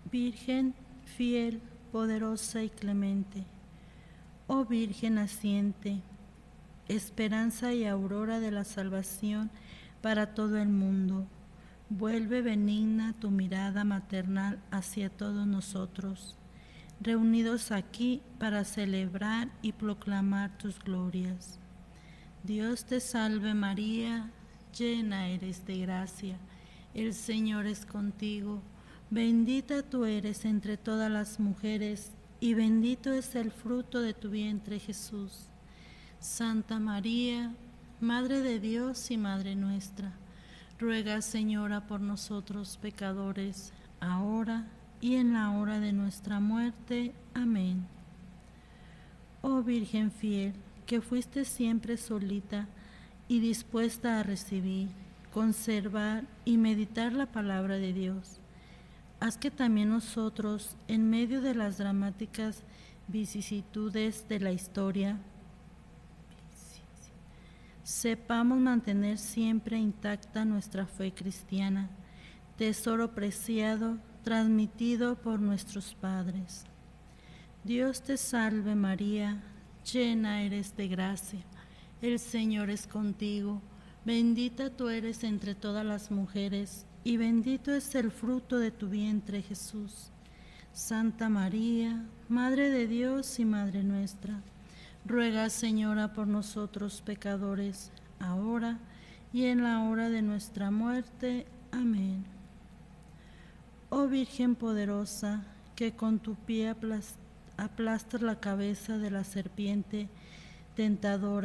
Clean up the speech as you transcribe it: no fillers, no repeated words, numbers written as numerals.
Virgen fiel, poderosa y clemente, oh Virgen naciente, esperanza y aurora de la salvación para todo el mundo, vuelve benigna tu mirada maternal hacia todos nosotros, reunidos aquí para celebrar y proclamar tus glorias. Dios te salve María, llena eres de gracia, el Señor es contigo, bendita tú eres entre todas las mujeres, y bendito es el fruto de tu vientre Jesús. Santa María, Madre de Dios y Madre nuestra, ruega, Señora, por nosotros pecadores, ahora y en la hora de nuestra muerte. Amén. Oh Virgen fiel, que fuiste siempre solita y dispuesta a recibir, conservar y meditar la palabra de Dios, haz que también nosotros, en medio de las dramáticas vicisitudes de la historia, sepamos mantener siempre intacta nuestra fe cristiana, tesoro preciado transmitido por nuestros padres. Dios te salve María, llena eres de gracia, el Señor es contigo, bendita tú eres entre todas las mujeres, y bendito es el fruto de tu vientre Jesús. Santa María, Madre de Dios y Madre nuestra, ruega, Señora, por nosotros pecadores, ahora y en la hora de nuestra muerte. Amén. Oh Virgen poderosa, que con tu pie aplastas la cabeza de la serpiente tentadora,